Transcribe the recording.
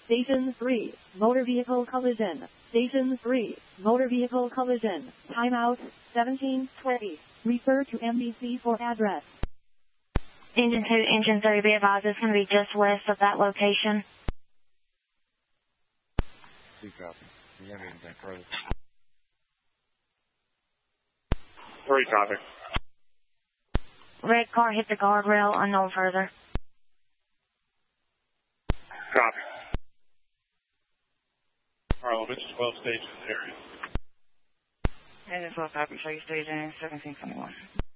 Station 3, motor vehicle collision. Station 3, motor vehicle collision. Timeout, 1720. Refer to MBC for address. Engine 2, Engine 3, be advised it's going to be just west of that location. 2 copy. You have anything further? 3 copy. Red car hit the guardrail, unknown further. Copy. Harlem, it's 12 stations area. Engine 12 copy, show you station 1721.